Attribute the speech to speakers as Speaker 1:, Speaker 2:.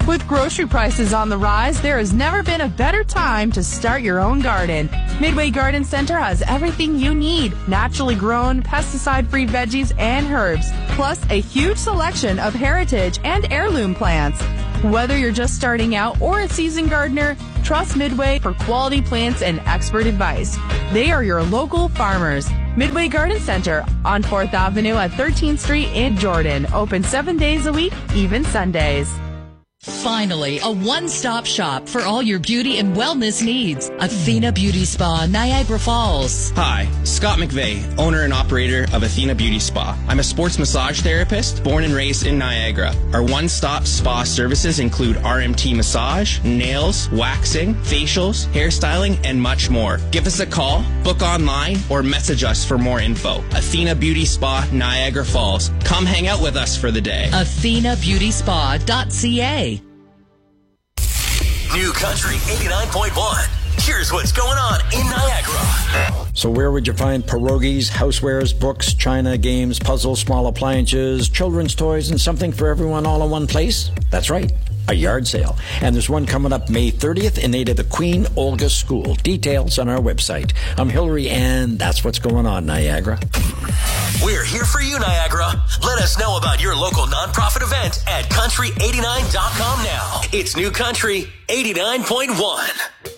Speaker 1: With grocery prices on the rise, there has never been a better time to start your own garden. Midway Garden Center has everything you need. Naturally grown, pesticide-free veggies and herbs, plus a huge selection of heritage and heirloom plants. Whether you're just starting out or a seasoned gardener, trust Midway for quality plants and expert advice. They are your local farmers. Midway Garden Center on 4th Avenue at 13th Street in Jordan. Open 7 days a week, even Sundays.
Speaker 2: Finally, a one-stop shop for all your beauty and wellness needs. Athena Beauty Spa, Niagara Falls.
Speaker 3: Hi, Scott McVeigh, owner and operator of Athena Beauty Spa. I'm a sports massage therapist, born and raised in Niagara. Our one-stop spa services include RMT massage, nails, waxing, facials, hairstyling, and much more. Give us a call, book online, or message us for more info. Athena Beauty Spa, Niagara Falls. Come hang out with us for the day. AthenaBeautySpa.ca.
Speaker 4: New Country 89.1. Here's what's going on in Niagara.
Speaker 5: So where would you find pierogies, housewares, books, china, games, puzzles, small appliances, children's toys, and something for everyone all in one place? That's right. A yard sale. And there's one coming up May 30th in aid of the Queen Olga School. Details on our website. I'm Hillary, and that's what's going on, Niagara.
Speaker 4: We're here for you, Niagara. Let us know about your local nonprofit event at country89.com now. It's New Country 89.1.